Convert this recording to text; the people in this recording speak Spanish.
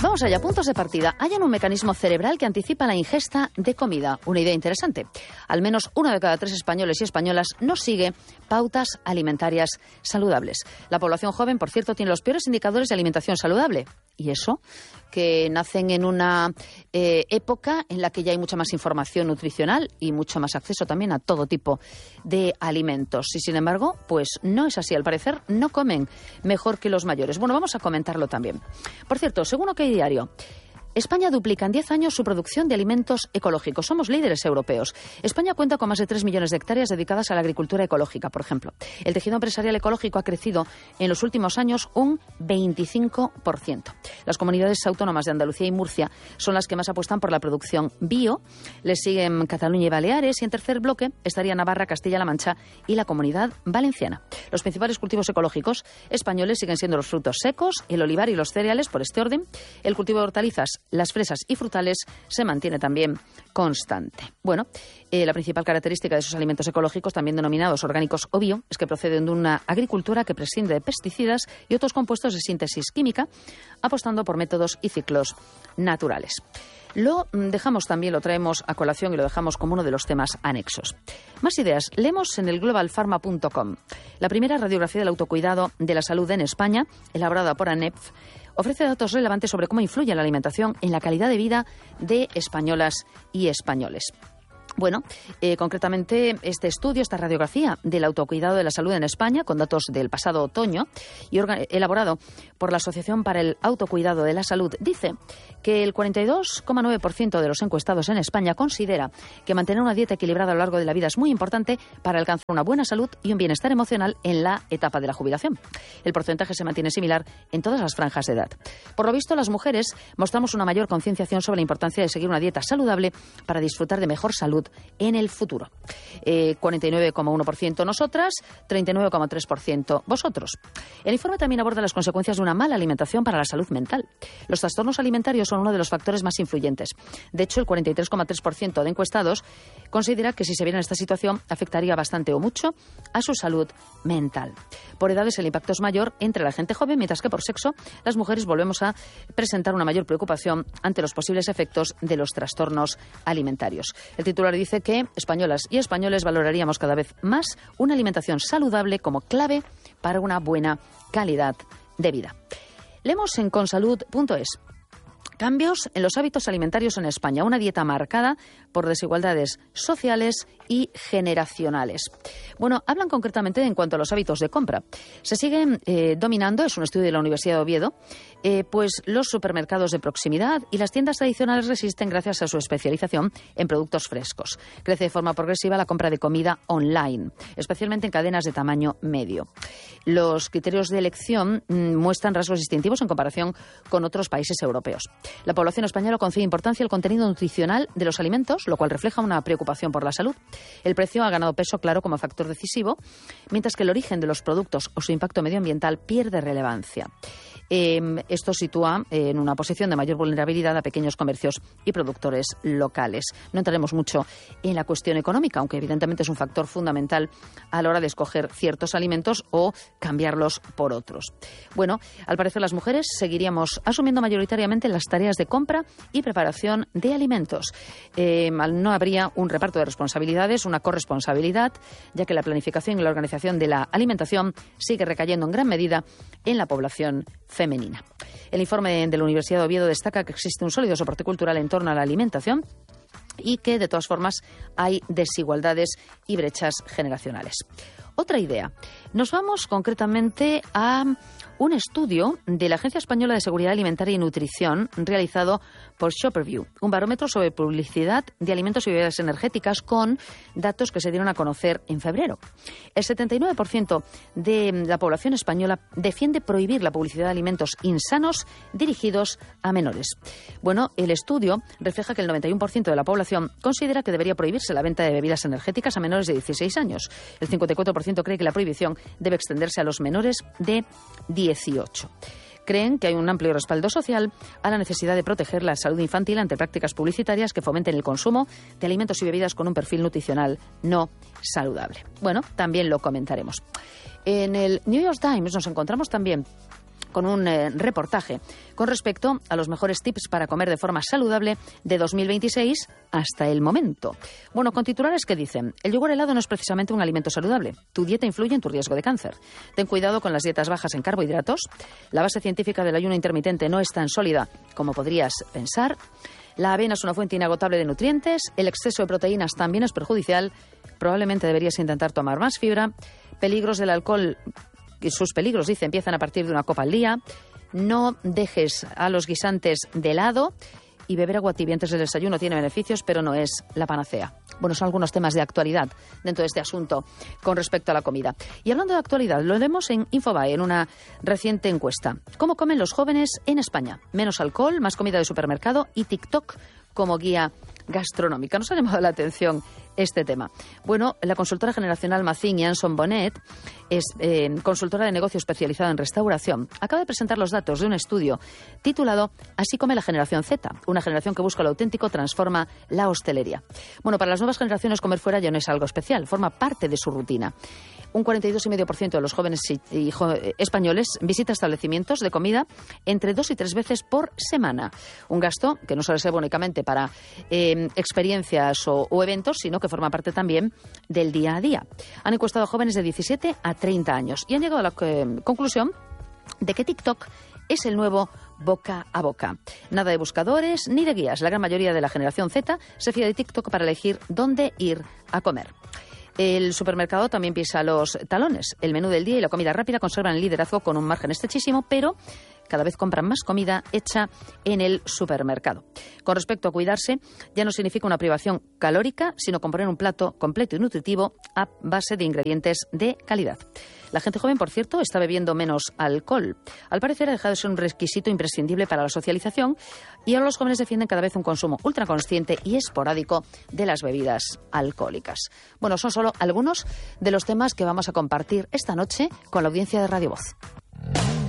Vamos allá, puntos de partida. Hay un mecanismo cerebral que anticipa la ingesta de comida. Una idea interesante. Al menos 1 de cada 3 españoles y españolas no sigue pautas alimentarias saludables. La población joven, por cierto, tiene los peores indicadores de alimentación saludable. ¿Y eso? Que nacen en una época en la que ya hay mucha más información nutricional y mucho más acceso también a todo tipo de alimentos. Y sin embargo, pues no es así. Al parecer, no comen mejor que los mayores. Bueno, vamos a comentarlo también. Por cierto, según OK Diario, España duplica en 10 años su producción de alimentos ecológicos. Somos líderes europeos. España cuenta con más de 3 millones de hectáreas dedicadas a la agricultura ecológica, por ejemplo. El tejido empresarial ecológico ha crecido en los últimos años un 25%. Las comunidades autónomas de Andalucía y Murcia son las que más apuestan por la producción bio. Les siguen Cataluña y Baleares y en tercer bloque estaría Navarra, Castilla-La Mancha y la Comunidad Valenciana. Los principales cultivos ecológicos españoles siguen siendo los frutos secos, el olivar y los cereales, por este orden. El cultivo de hortalizas, las fresas y frutales se mantiene también constante. Bueno, la principal característica de esos alimentos ecológicos, también denominados orgánicos o bio, es que proceden de una agricultura que prescinde de pesticidas y otros compuestos de síntesis química, apostando por métodos y ciclos naturales. Lo dejamos también, lo traemos a colación y lo dejamos como uno de los temas anexos. Más ideas, leemos en el globalpharma.com. La primera radiografía del autocuidado de la salud en España, elaborada por ANEPF, ofrece datos relevantes sobre cómo influye la alimentación en la calidad de vida de españolas y españoles. Bueno, concretamente este estudio, esta radiografía del autocuidado de la salud en España, con datos del pasado otoño y elaborado por la Asociación para el Autocuidado de la Salud, dice que el 42,9% de los encuestados en España considera que mantener una dieta equilibrada a lo largo de la vida es muy importante para alcanzar una buena salud y un bienestar emocional en la etapa de la jubilación. El porcentaje se mantiene similar en todas las franjas de edad. Por lo visto, las mujeres mostramos una mayor concienciación sobre la importancia de seguir una dieta saludable para disfrutar de mejor salud en el futuro. 49,1% nosotras, 39,3% vosotros. El informe también aborda las consecuencias de una mala alimentación para la salud mental. Los trastornos alimentarios son uno de los factores más influyentes. De hecho, el 43,3% de encuestados considera que si se viera en esta situación afectaría bastante o mucho a su salud mental. Por edades el impacto es mayor entre la gente joven, mientras que por sexo las mujeres volvemos a presentar una mayor preocupación ante los posibles efectos de los trastornos alimentarios. El titular dice que españolas y españoles valoraríamos cada vez más una alimentación saludable como clave para una buena calidad de vida. Leemos en consalud.es. Cambios en los hábitos alimentarios en España. Una dieta marcada por desigualdades sociales y generacionales. Bueno, hablan concretamente en cuanto a los hábitos de compra. Se siguen dominando, es un estudio de la Universidad de Oviedo, pues los supermercados de proximidad y las tiendas tradicionales resisten gracias a su especialización en productos frescos. Crece de forma progresiva la compra de comida online, especialmente en cadenas de tamaño medio. Los criterios de elección muestran rasgos distintivos en comparación con otros países europeos. La población española concede importancia al contenido nutricional de los alimentos, lo cual refleja una preocupación por la salud. El precio ha ganado peso claro como factor decisivo, mientras que el origen de los productos o su impacto medioambiental pierde relevancia. Esto sitúa en una posición de mayor vulnerabilidad a pequeños comercios y productores locales. No entraremos mucho en la cuestión económica, aunque evidentemente es un factor fundamental a la hora de escoger ciertos alimentos o cambiarlos por otros. Bueno, al parecer las mujeres seguiríamos asumiendo mayoritariamente las tareas de compra y preparación de alimentos. No habría un reparto de responsabilidades, una corresponsabilidad, ya que la planificación y la organización de la alimentación sigue recayendo en gran medida en la población femenina. El informe de la Universidad de Oviedo destaca que existe un sólido soporte cultural en torno a la alimentación y que, de todas formas, hay desigualdades y brechas generacionales. Otra idea. Nos vamos concretamente a un estudio de la Agencia Española de Seguridad Alimentaria y Nutrición realizado por Shopperview, un barómetro sobre publicidad de alimentos y bebidas energéticas con datos que se dieron a conocer en febrero. El 79% de la población española defiende prohibir la publicidad de alimentos insanos dirigidos a menores. Bueno, el estudio refleja que el 91% de la población considera que debería prohibirse la venta de bebidas energéticas a menores de 16 años. El 54% cree que la prohibición debe extenderse a los menores de 18. Creen que hay un amplio respaldo social a la necesidad de proteger la salud infantil ante prácticas publicitarias que fomenten el consumo de alimentos y bebidas con un perfil nutricional no saludable. Bueno, también lo comentaremos. En el New York Times nos encontramos también con un reportaje con respecto a los mejores tips para comer de forma saludable de 2026 hasta el momento. Bueno, con titulares que dicen: el yogur helado no es precisamente un alimento saludable. Tu dieta influye en tu riesgo de cáncer. Ten cuidado con las dietas bajas en carbohidratos. La base científica del ayuno intermitente no es tan sólida como podrías pensar. La avena es una fuente inagotable de nutrientes. El exceso de proteínas también es perjudicial. Probablemente deberías intentar tomar más fibra. Peligros del alcohol. Sus peligros, dice, empiezan a partir de una copa al día. No dejes a los guisantes de lado. Y beber agua tibia antes del desayuno tiene beneficios, pero no es la panacea. Bueno, son algunos temas de actualidad dentro de este asunto con respecto a la comida. Y hablando de actualidad, lo vemos en Infobae, en una reciente encuesta. ¿Cómo comen los jóvenes en España? Menos alcohol, más comida de supermercado y TikTok como guía gastronómica. Nos ha llamado la atención este tema. Bueno, la consultora generacional Mazin y Anson Bonnet es consultora de negocio especializada en restauración. Acaba de presentar los datos de un estudio titulado Así come la generación Z, una generación que busca lo auténtico, transforma la hostelería. Bueno, para las nuevas generaciones comer fuera ya no es algo especial, forma parte de su rutina. Un 42,5% de los jóvenes españoles visita establecimientos de comida entre 2 y 3 veces por semana. Un gasto que no suele ser únicamente para experiencias o eventos, sino que forma parte también del día a día. Han encuestado a jóvenes de 17 a 30 años y han llegado a la conclusión de que TikTok es el nuevo boca a boca. Nada de buscadores ni de guías. La gran mayoría de la generación Z se fía de TikTok para elegir dónde ir a comer. El supermercado también pisa los talones. El menú del día y la comida rápida conservan el liderazgo con un margen estrechísimo, pero cada vez compran más comida hecha en el supermercado. Con respecto a cuidarse, ya no significa una privación calórica, sino componer un plato completo y nutritivo a base de ingredientes de calidad. La gente joven, por cierto, está bebiendo menos alcohol. Al parecer ha dejado de ser un requisito imprescindible para la socialización y ahora los jóvenes defienden cada vez un consumo ultraconsciente y esporádico de las bebidas alcohólicas. Bueno, son solo algunos de los temas que vamos a compartir esta noche con la audiencia de Radio Voz.